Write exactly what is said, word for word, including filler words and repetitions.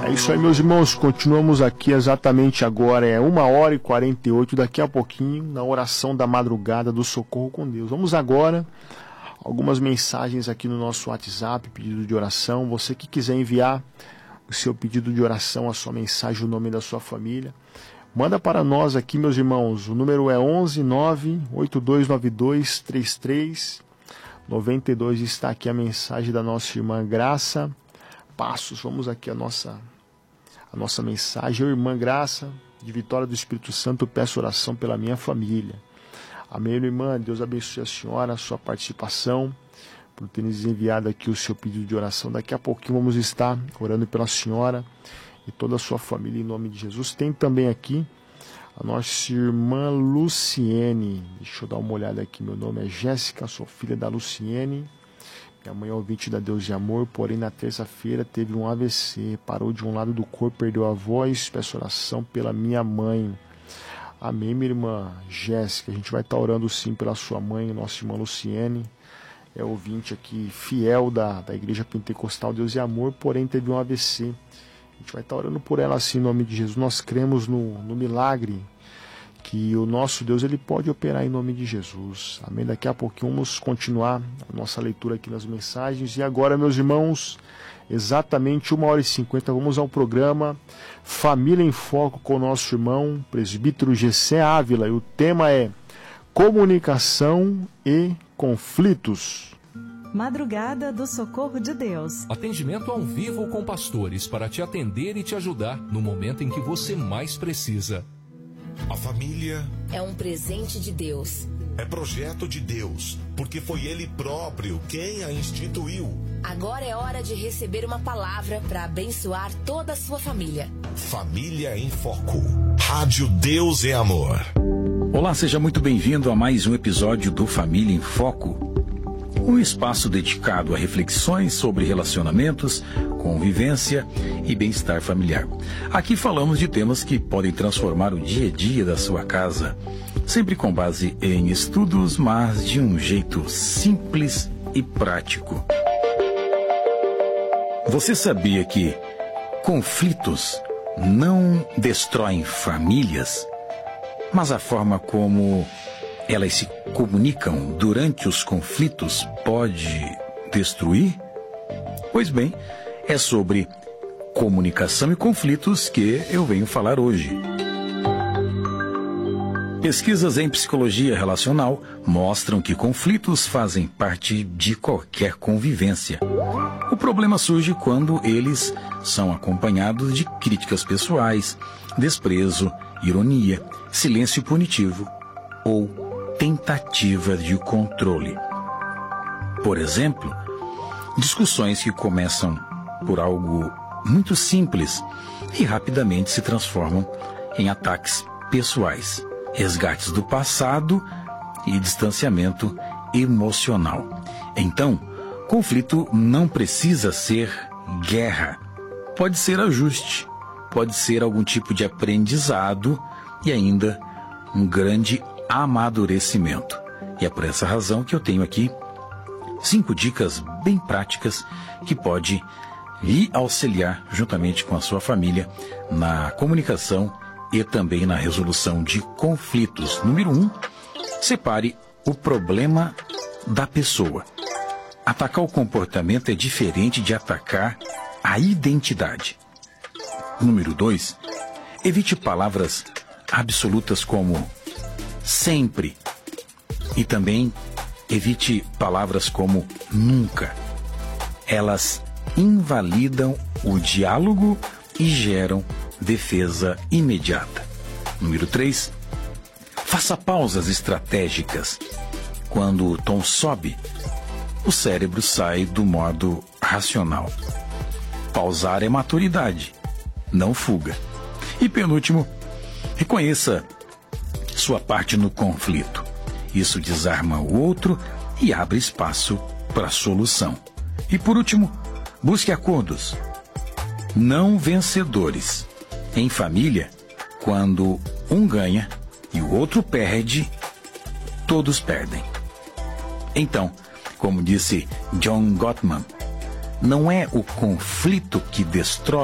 É isso aí, meus irmãos, continuamos aqui exatamente agora, é uma hora e quarenta e oito, daqui a pouquinho, na oração da madrugada do Socorro com Deus. Vamos agora, algumas mensagens aqui no nosso WhatsApp, pedido de oração. Você que quiser enviar o seu pedido de oração, a sua mensagem, o nome da sua família, manda para nós aqui, meus irmãos. O número é onze nove oito dois nove dois três três nove dois. Está aqui a mensagem da nossa irmã Graça Passos. Vamos aqui a nossa, a nossa mensagem. Eu, irmã Graça, de Vitória do Espírito Santo, peço oração pela minha família. Amém, irmã. Deus abençoe a senhora, a sua participação, por ter nos enviado aqui o seu pedido de oração. Daqui a pouquinho vamos estar orando pela senhora e toda a sua família, em nome de Jesus. Tem também aqui a nossa irmã Luciene. Deixa eu dar uma olhada aqui. Meu nome é Jéssica, sou filha da Luciene. Minha mãe é ouvinte da Deus de Amor, porém na terça-feira teve um A V C, parou de um lado do corpo, perdeu a voz. Peço oração pela minha mãe. Amém, minha irmã Jéssica. A gente vai estar orando sim pela sua mãe, nossa irmã Luciene. É ouvinte aqui, fiel da, da Igreja Pentecostal Deus de Amor, porém teve um A V C. A gente vai estar orando por ela assim, em nome de Jesus. Nós cremos no, no milagre, que o nosso Deus ele pode operar em nome de Jesus. Amém? Daqui a pouquinho vamos continuar a nossa leitura aqui nas mensagens. E agora, meus irmãos, exatamente uma hora e cinquenta, vamos ao programa Família em Foco com o nosso irmão, presbítero Gessé Ávila. E o tema é comunicação e conflitos. Madrugada do Socorro de Deus. Atendimento ao vivo com pastores para te atender e te ajudar no momento em que você mais precisa. A família é um presente de Deus. É projeto de Deus, porque foi Ele próprio quem a instituiu. Agora é hora de receber uma palavra para abençoar toda a sua família. Família em Foco. Rádio Deus é Amor. Olá, seja muito bem-vindo a mais um episódio do Família em Foco. Um espaço dedicado a reflexões sobre relacionamentos, convivência e bem-estar familiar. Aqui falamos de temas que podem transformar o dia a dia da sua casa, sempre com base em estudos, mas de um jeito simples e prático. Você sabia que conflitos não destroem famílias, mas a forma como elas se comunicam durante os conflitos pode destruir? Pois bem, é sobre comunicação e conflitos que eu venho falar hoje. Pesquisas em psicologia relacional mostram que conflitos fazem parte de qualquer convivência. O problema surge quando eles são acompanhados de críticas pessoais, desprezo, ironia, silêncio punitivo ou tentativa de controle. Por exemplo, discussões que começam por algo muito simples e rapidamente se transformam em ataques pessoais, resgates do passado e distanciamento emocional. Então, conflito não precisa ser guerra. Pode ser ajuste, pode ser algum tipo de aprendizado e ainda um grande amadurecimento. E é por essa razão que eu tenho aqui cinco dicas bem práticas que pode lhe auxiliar juntamente com a sua família na comunicação e também na resolução de conflitos. Número um, separe o problema da pessoa. Atacar o comportamento é diferente de atacar a identidade. Número dois, evite palavras absolutas como sempre. E também evite palavras como nunca. Elas invalidam o diálogo e geram defesa imediata. Número três. Faça pausas estratégicas. Quando o tom sobe, o cérebro sai do modo racional. Pausar é maturidade, não fuga. E penúltimo, reconheça sua parte no conflito. Isso desarma o outro e abre espaço para a solução. E por último, busque acordos, não vencedores. Em família, quando um ganha e o outro perde, todos perdem. Então, como disse John Gottman, não é o conflito que destrói